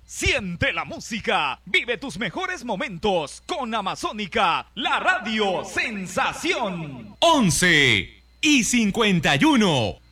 Siente la música, vive tus mejores momentos con Amazónica, la radio sensación. 11:51.